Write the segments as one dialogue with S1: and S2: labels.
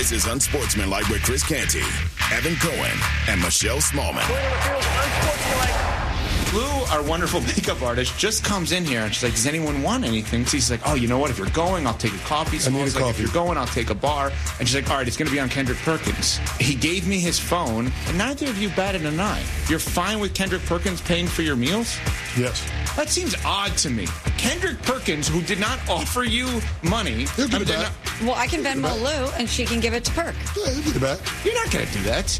S1: This is Unsportsmanlike with Chris Canty, Evan Cohen, and Michelle Smallman.
S2: Lou, our wonderful makeup artist, just comes in here and she's like, does anyone want anything? So he's like, oh, you know what? If you're going, I'll take a coffee. So he's like, if you're going, I'll take a bar. And she's like, all right, it's going to be on Kendrick Perkins. He gave me his phone, and neither of you batted an eye. You're fine with Kendrick Perkins paying for your meals?
S3: Yes.
S2: That seems odd to me. Kendrick Perkins, who did not offer you money.
S3: He'll give it back.
S4: Well, I can Venmo Lou, and she can give it to Perk.
S3: Yeah, he'll give it back.
S2: You're not going to do that.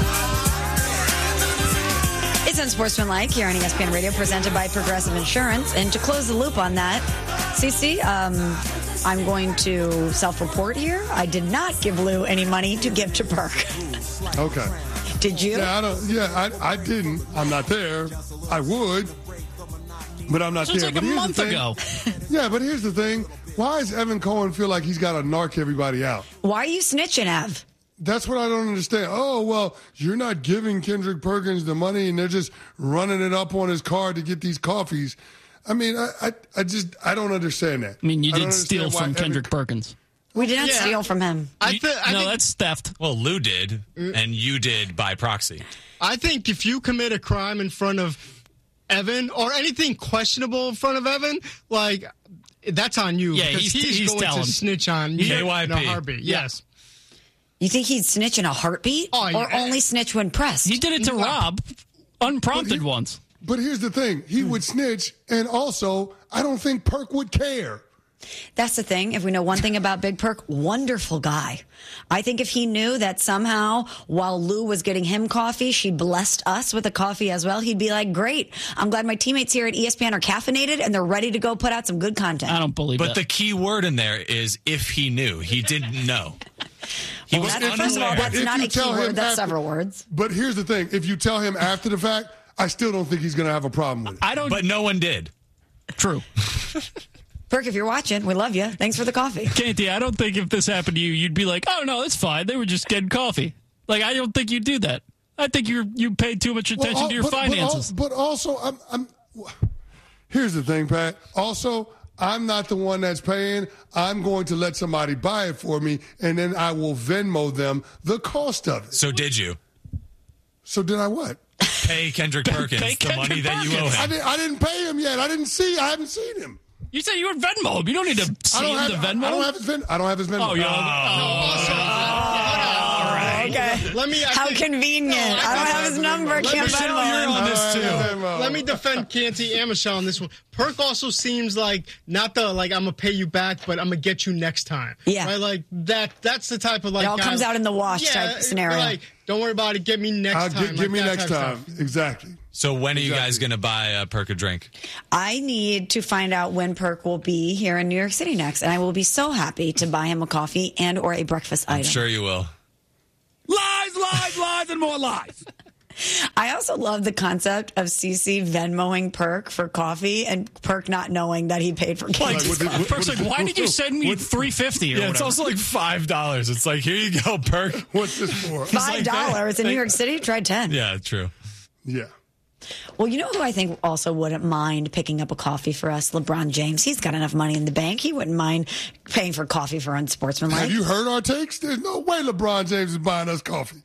S4: It's Unsportsmanlike here on ESPN Radio, presented by Progressive Insurance. And to close the loop on that, Cece, I'm going to self-report here. I did not give Lou any money to give to Perk.
S3: Okay.
S4: Did you?
S3: Yeah, I didn't. I'm not there. I would, but I'm not there.
S5: It's like
S3: but
S5: a month ago.
S3: Yeah, but here's the thing. Why does Evan Cohen feel like he's got to narc everybody out?
S4: Why are you snitching, Ev?
S3: That's what I don't understand. Oh, well, you're not giving Kendrick Perkins the money, and they're just running it up on his card to get these coffees. I mean, I don't understand that.
S5: I mean, you did steal from Kendrick Perkins.
S4: We did not steal from him.
S5: I think that's theft.
S6: Well, Lou did, and you did by proxy.
S7: I think if you commit a crime in front of Evan or anything questionable in front of Evan, like, that's on you.
S5: Yeah,
S7: because he's going
S5: telling.
S7: to snitch on you
S6: KYP.
S7: in a heartbeat. Yes.
S4: You think he'd snitch in a heartbeat?
S7: Oh, yeah.
S4: Or only snitch when pressed?
S5: He did it to Rob, unprompted once.
S3: But here's the thing. He would snitch, and also, I don't think Perk would care.
S4: That's the thing. If we know one thing about Big Perk, wonderful guy. I think if he knew that somehow while Lou was getting him coffee, she blessed us with a coffee as well, he'd be like, great. I'm glad my teammates here at ESPN are caffeinated and they're ready to go put out some good content.
S5: I don't believe that.
S6: But the key word in there is if he knew. He didn't know. He was
S4: First of all,
S6: unaware.
S4: that's not a key word. That's
S3: after,
S4: several words.
S3: But here's the thing. If you tell him after the fact, I still don't think he's going to have a problem with it.
S6: But no one did.
S5: True.
S4: Perk, if you're watching, we love you. Thanks for the coffee.
S5: Canty, I don't think if this happened to you, you'd be like, oh, no, it's fine. They were just getting coffee. Like, I don't think you'd do that. I think you paid too much attention to your finances.
S3: But also, here's the thing, Pat. Also, I'm not the one that's paying. I'm going to let somebody buy it for me, and then I will Venmo them the cost of it.
S6: So did you?
S3: So did I what?
S6: Pay Kendrick Perkins the money that you owe him.
S3: I didn't pay him yet. I haven't seen him.
S5: You said you were Venmo him. You don't need to see him to Venmo.
S3: I don't have his Venmo.
S5: Oh, yeah.
S4: All right. Okay. How convenient. I don't have his number. Can't Venmo him.
S6: On this too.
S7: Let me defend Canty and Michelle on this one. Perk also seems like not the I'm gonna pay you back, but I'm gonna get you next time.
S4: Yeah,
S7: right. Like that's the type of
S4: it all comes out in the wash type scenario.
S7: Like, don't worry about it. Get me next time.
S3: Give me next time. Exactly.
S6: So when are you guys gonna buy Perk a drink?
S4: I need to find out when Perk will be here in New York City next, and I will be so happy to buy him a coffee and or a breakfast item.
S6: I'm sure you will.
S5: Lies, and more lies.
S4: I also love the concept of CeCe Venmoing Perk for coffee and Perk not knowing that he paid for Candy's coffee.
S5: Perk's like, why did you send me $3.50?
S6: Yeah, it's also like $5. It's like, here you go, Perk.
S3: What's this for?
S4: $5 in New York City? Try 10.
S6: Yeah, true.
S3: Yeah.
S4: Well, you know who I think also wouldn't mind picking up a coffee for us? LeBron James. He's got enough money in the bank. He wouldn't mind paying for coffee for Unsportsmanlike.
S3: Have you heard our takes? There's no way LeBron James is buying us coffee.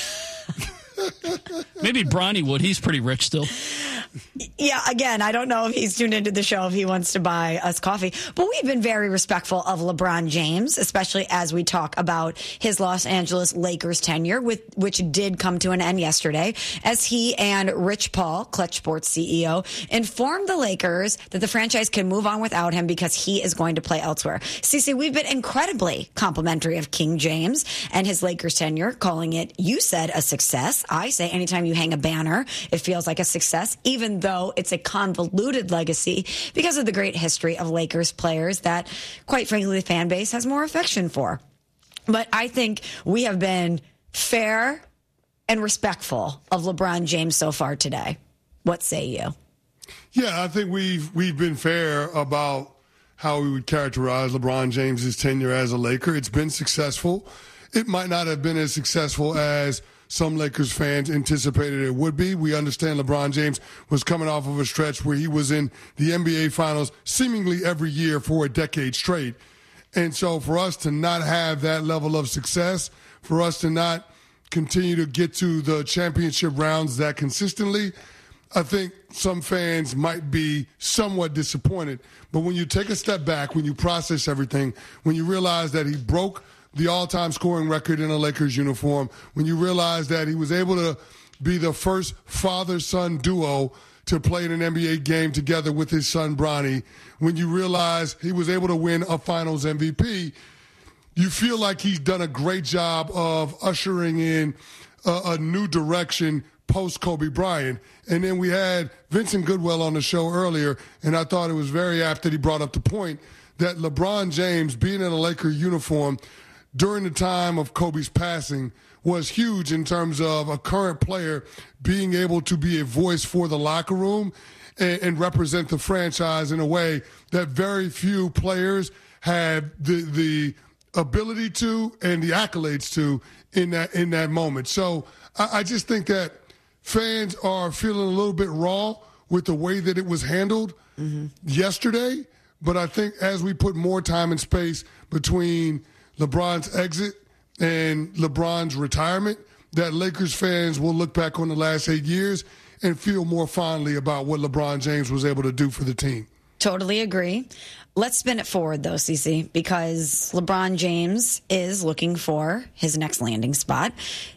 S5: Maybe Bronny would. He's pretty rich still.
S4: Yeah, again, I don't know if he's tuned into the show if he wants to buy us coffee. But we've been very respectful of LeBron James, especially as we talk about his Los Angeles Lakers tenure, which did come to an end yesterday, as he and Rich Paul, Clutch Sports CEO, informed the Lakers that the franchise can move on without him because he is going to play elsewhere. CeCe, we've been incredibly complimentary of King James and his Lakers tenure, calling it, you said, a success. I say anytime you hang a banner, it feels like a success, even though it's a convoluted legacy because of the great history of Lakers players that, quite frankly, the fan base has more affection for. But I think we have been fair and respectful of LeBron James so far today. What say you?
S3: Yeah, I think we've been fair about how we would characterize LeBron James's tenure as a Laker. It's been successful. It might not have been as successful as some Lakers fans anticipated it would be. We understand LeBron James was coming off of a stretch where he was in the NBA Finals seemingly every year for a decade straight. And so for us to not have that level of success, for us to not continue to get to the championship rounds that consistently, I think some fans might be somewhat disappointed. But when you take a step back, when you process everything, when you realize that he broke the all-time scoring record in a Lakers uniform, when you realize that he was able to be the first father-son duo to play in an NBA game together with his son Bronny, when you realize he was able to win a Finals MVP, you feel like he's done a great job of ushering in a new direction post-Kobe Bryant. And then we had Vincent Goodwill on the show earlier, and I thought it was very apt that he brought up the point that LeBron James being in a Laker uniform during the time of Kobe's passing was huge in terms of a current player being able to be a voice for the locker room and represent the franchise in a way that very few players have the ability to and the accolades to in that moment. So I just think that fans are feeling a little bit raw with the way that it was handled yesterday. But I think as we put more time and space between LeBron's exit and LeBron's retirement, that Lakers fans will look back on the last 8 years and feel more fondly about what LeBron James was able to do for the team.
S4: Totally agree. Let's spin it forward, though, Cece, because LeBron James is looking for his next landing spot.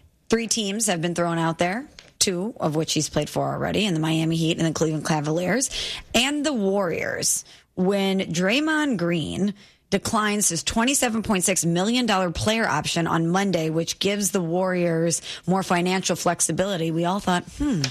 S4: 3 teams have been thrown out there, 2 of which he's played for already, in the Miami Heat and the Cleveland Cavaliers, and the Warriors. When Draymond Green declines his $27.6 million player option on Monday, which gives the Warriors more financial flexibility, we all thought,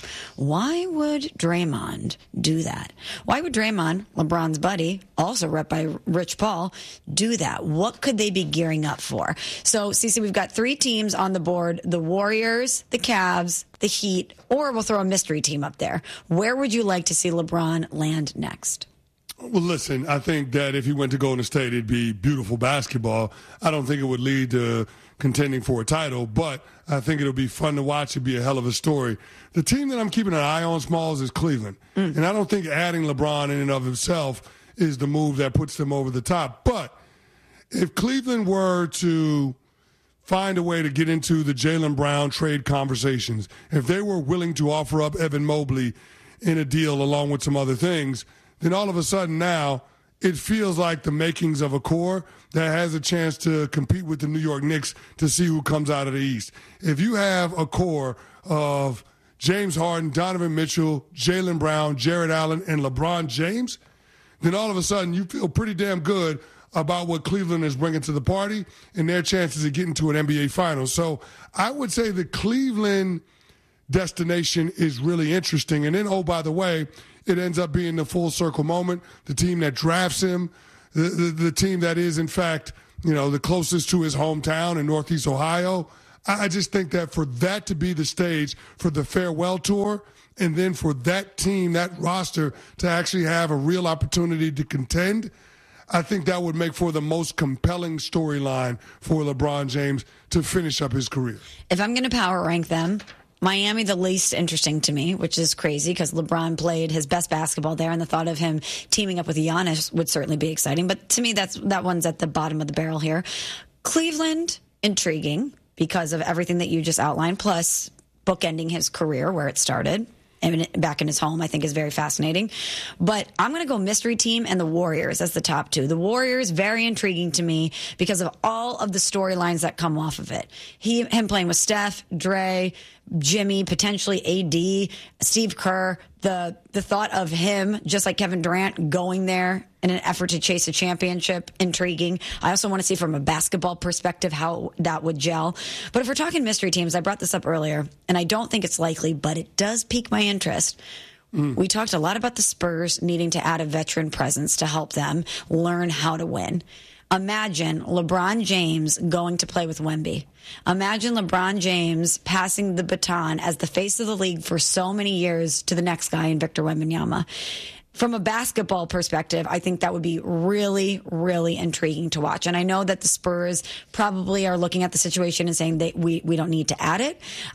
S4: why would Draymond do that? Why would Draymond, LeBron's buddy, also rep by Rich Paul, do that? What could they be gearing up for? So, Cece, we've got 3 teams on the board, the Warriors, the Cavs, the Heat, or we'll throw a mystery team up there. Where would you like to see LeBron land next?
S3: Well, listen, I think that if he went to Golden State, it'd be beautiful basketball. I don't think it would lead to contending for a title, but I think it'll be fun to watch. It'd be a hell of a story. The team that I'm keeping an eye on, Smalls, is Cleveland. And I don't think adding LeBron in and of himself is the move that puts them over the top. But if Cleveland were to find a way to get into the Jaylen Brown trade conversations, if they were willing to offer up Evan Mobley in a deal along with some other things, then all of a sudden now it feels like the makings of a core that has a chance to compete with the New York Knicks to see who comes out of the East. If you have a core of James Harden, Donovan Mitchell, Jaylen Brown, Jared Allen, and LeBron James, then all of a sudden you feel pretty damn good about what Cleveland is bringing to the party and their chances of getting to an NBA Finals. So I would say the Cleveland destination is really interesting. And then, oh, by the way, it ends up being the full circle moment. The team that drafts him, the team that is, in fact, the closest to his hometown in Northeast Ohio. I just think that for that to be the stage for the farewell tour, and then for that team, that roster, to actually have a real opportunity to contend, I think that would make for the most compelling storyline for LeBron James to finish up his career.
S4: If I'm going to power rank them, Miami, the least interesting to me, which is crazy because LeBron played his best basketball there, and the thought of him teaming up with Giannis would certainly be exciting. But to me, that one's at the bottom of the barrel here. Cleveland, intriguing because of everything that you just outlined, plus bookending his career where it started. And back in his home, I think, is very fascinating. But I'm going to go mystery team and the Warriors as the top 2. The Warriors, very intriguing to me because of all of the storylines that come off of it. Him playing with Steph, Dre, Jimmy, potentially AD, Steve Kerr, the thought of him, just like Kevin Durant, going there in an effort to chase a championship, intriguing. I also want to see from a basketball perspective how that would gel. But if we're talking mystery teams, I brought this up earlier, and I don't think it's likely, but it does pique my interest. We talked a lot about the Spurs needing to add a veteran presence to help them learn how to win. Imagine LeBron James going to play with Wemby. Imagine LeBron James passing the baton as the face of the league for so many years to the next guy in Victor Wembanyama. From a basketball perspective, I think that would be really, really intriguing to watch. And I know that the Spurs probably are looking at the situation and saying that we don't need to add it.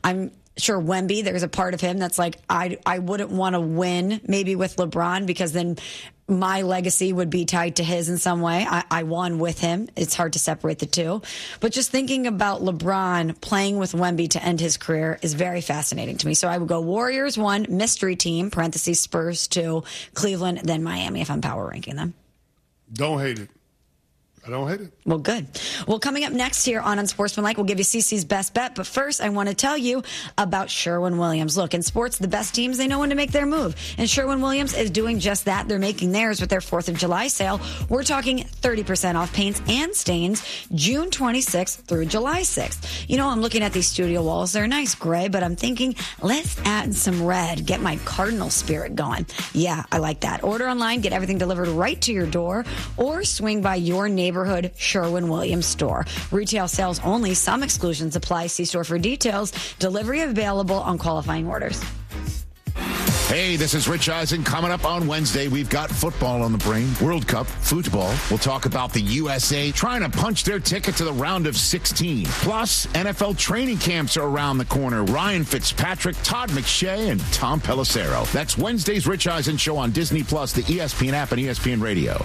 S4: Sure, Wemby, there's a part of him that's like, I wouldn't want to win maybe with LeBron because then my legacy would be tied to his in some way. I won with him. It's hard to separate the two. But just thinking about LeBron playing with Wemby to end his career is very fascinating to me. So I would go Warriors 1, mystery team, parentheses Spurs 2, Cleveland, then Miami if I'm power ranking them.
S3: Don't hate it. I don't hate it.
S4: Well, good. Well, coming up next here on Unsportsmanlike, we'll give you CC's best bet. But first, I want to tell you about Sherwin-Williams. Look, in sports, the best teams, they know when to make their move. And Sherwin-Williams is doing just that. They're making theirs with their 4th of July sale. We're talking 30% off paints and stains June 26th through July 6th. You know, I'm looking at these studio walls. They're nice gray, but I'm thinking, let's add some red. Get my Cardinal spirit going. Yeah, I like that. Order online, get everything delivered right to your door, or swing by your neighborhood Sherwin-Williams store. Retail sales only. Some exclusions apply. See store for details. Delivery available on qualifying orders.
S8: Hey, this is Rich Eisen. Coming up on Wednesday, we've got football on the brain. World Cup, football. We'll talk about the USA trying to punch their ticket to the round of 16. Plus, NFL training camps are around the corner. Ryan Fitzpatrick, Todd McShay, and Tom Pelissero. That's Wednesday's Rich Eisen Show on Disney+, the ESPN app, and ESPN Radio.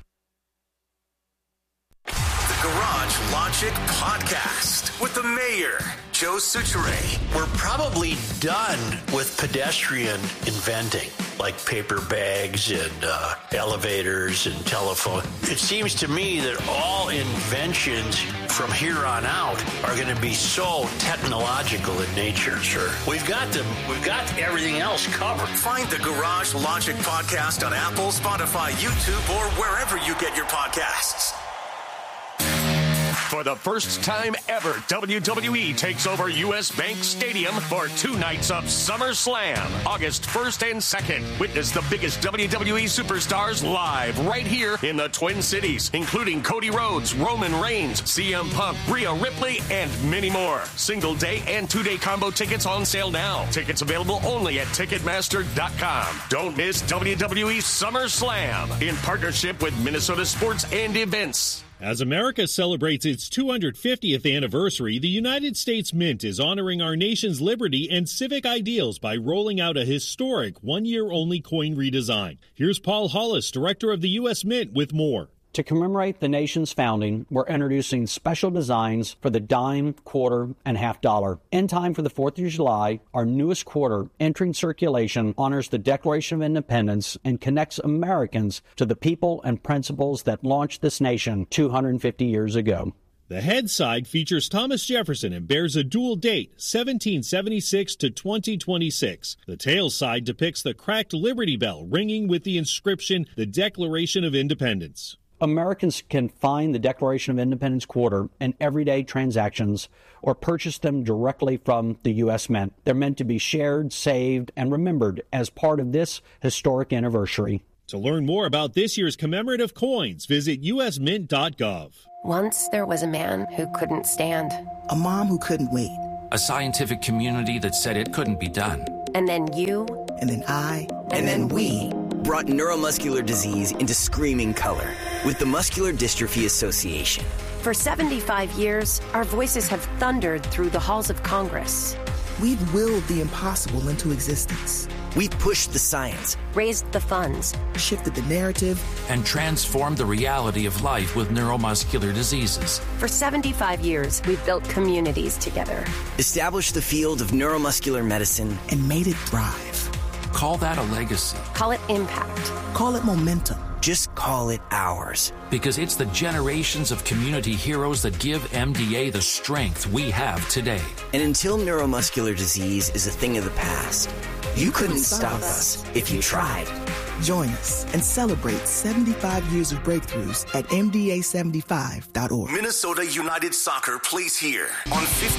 S1: Garage Logic Podcast with the mayor, Joe Soucheray.
S9: We're probably done with pedestrian inventing, like paper bags and elevators and telephone. It seems to me that all inventions from here on out are going to be so technological in nature, sir. We've got everything else covered.
S1: Find the Garage Logic Podcast on Apple, Spotify, YouTube, or wherever you get your podcasts.
S10: For the first time ever, WWE takes over U.S. Bank Stadium for 2 nights of SummerSlam, August 1st and 2nd. Witness the biggest WWE superstars live right here in the Twin Cities, including Cody Rhodes, Roman Reigns, CM Punk, Rhea Ripley, and many more. Single day and 2-day combo tickets on sale now. Tickets available only at Ticketmaster.com. Don't miss WWE SummerSlam in partnership with Minnesota Sports and Events.
S11: As America celebrates its 250th anniversary, the United States Mint is honoring our nation's liberty and civic ideals by rolling out a historic one-year-only coin redesign. Here's Paul Hollis, director of the U.S. Mint, with more.
S12: To commemorate the nation's founding, we're introducing special designs for the dime, quarter, and half dollar. In time for the 4th of July, our newest quarter, entering circulation, honors the Declaration of Independence and connects Americans to the people and principles that launched this nation 250 years ago.
S11: The head side features Thomas Jefferson and bears a dual date, 1776 to 2026. The tail side depicts the cracked Liberty Bell ringing with the inscription, the Declaration of Independence.
S12: Americans can find the Declaration of Independence quarter in everyday transactions or purchase them directly from the U.S. Mint. They're meant to be shared, saved, and remembered as part of this historic anniversary.
S11: To learn more about this year's commemorative coins, visit usmint.gov.
S13: Once there was a man who couldn't stand.
S14: A mom who couldn't wait.
S15: A scientific community that said it couldn't be done.
S13: And then you.
S14: And then I.
S16: And then we brought neuromuscular disease into screaming color with the Muscular Dystrophy Association.
S13: For 75 years, our voices have thundered through the halls of Congress.
S14: We've willed the impossible into existence.
S16: We've pushed the science,
S13: raised the funds,
S14: shifted the narrative,
S15: and transformed the reality of life with neuromuscular diseases.
S13: For 75 years, we've built communities together,
S16: established the field of neuromuscular medicine,
S14: and made it thrive.
S15: Call that a legacy.
S13: Call it impact.
S14: Call it momentum.
S16: Just call it ours.
S15: Because it's the generations of community heroes that give MDA the strength we have today.
S16: And until neuromuscular disease is a thing of the past, you couldn't stop us if you tried.
S14: Join us and celebrate 75 years of breakthroughs at MDA75.org.
S1: Minnesota United Soccer plays here on 50.